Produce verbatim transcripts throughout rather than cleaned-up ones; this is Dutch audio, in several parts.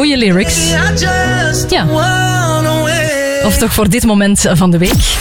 goede lyrics. Ja. Of toch voor dit moment van de week.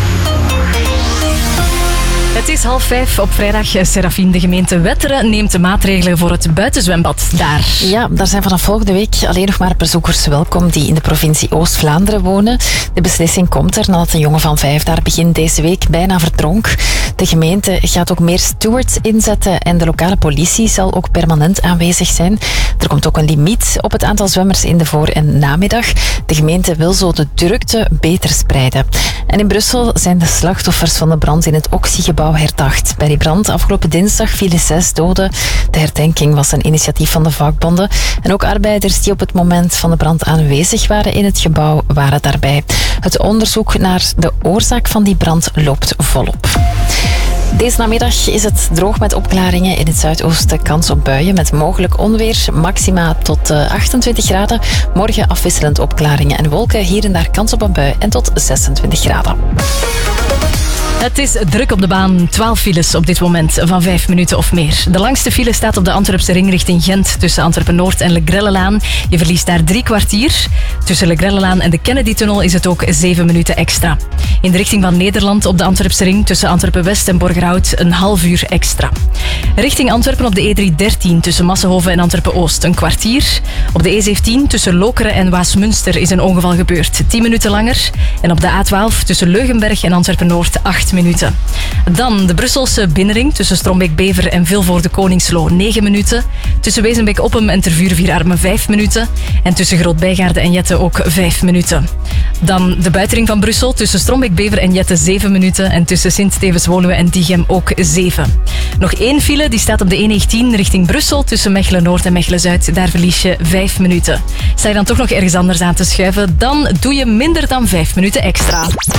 Het is half vijf op vrijdag. Serafine, de gemeente Wetteren neemt de maatregelen voor het buitenzwembad daar. Ja, daar zijn vanaf volgende week alleen nog maar bezoekers welkom die in de provincie Oost-Vlaanderen wonen. De beslissing komt er nadat een jongen van vijf daar begin deze week bijna verdronk. De gemeente gaat ook meer stewards inzetten en de lokale politie zal ook permanent aanwezig zijn. Er komt ook een limiet op het aantal zwemmers in de voor- en namiddag. De gemeente wil zo de drukte beter spreiden. En in Brussel zijn de slachtoffers van de brand in het Oxygebouw herdacht. Bij die brand afgelopen dinsdag vielen zes doden. De herdenking was een initiatief van de vakbonden. En ook arbeiders die op het moment van de brand aanwezig waren in het gebouw waren daarbij. Het onderzoek naar de oorzaak van die brand loopt volop. Deze namiddag is het droog met opklaringen. In het zuidoosten kans op buien met mogelijk onweer. Maxima tot achtentwintig graden. Morgen afwisselend opklaringen en wolken. Hier en daar kans op een bui en tot zesentwintig graden. Het is druk op de baan. twaalf files op dit moment van vijf minuten of meer. De langste file staat op de Antwerpse ring richting Gent tussen Antwerpen-Noord en Le Grellelaan. Je verliest daar drie kwartier. Tussen Le Grellelaan en de Kennedy-tunnel is het ook zeven minuten extra. In de richting van Nederland op de Antwerpse ring tussen Antwerpen-West en Borgerhout een half uur extra. Richting Antwerpen op de E driehonderddertien tussen Massenhoven en Antwerpen-Oost een kwartier. Op de E zeventien tussen Lokeren en Waasmunster is een ongeval gebeurd. tien minuten langer. En op de A twaalf tussen Leugenberg en Antwerpen-Noord acht minuten. Dan de Brusselse binnenring tussen Strombeek-Bever en Vilvoorde-Koningslo negen minuten. Tussen Wezenbeek-Oppem en Tervuren-Vierarmen vijf minuten. En tussen Groot-Bijgaarde en Jette ook vijf minuten. Dan de buitenring van Brussel tussen Strombeek-Bever en Jette zeven minuten. En tussen Sint-Stevens-Woluwe en Diegem ook zeven. Nog één file, die staat op de E negentien richting Brussel tussen Mechelen-Noord en Mechelen-Zuid. Daar verlies je vijf minuten. Sta je dan toch nog ergens anders aan te schuiven, dan doe je minder dan vijf minuten extra.